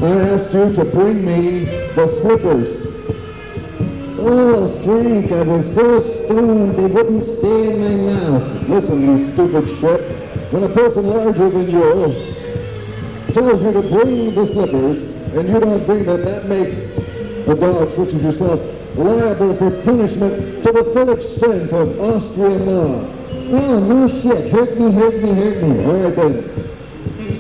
I asked you to bring me the slippers. Oh, Frank, I was so stoned they wouldn't stay in my mouth. Listen, you stupid shit. When a person larger than you tells you to bring the slippers, and you don't bring them, that makes a dog such as yourself liable for punishment to the full extent of Austrian law. Oh, no shit. Hurt me. All right, then.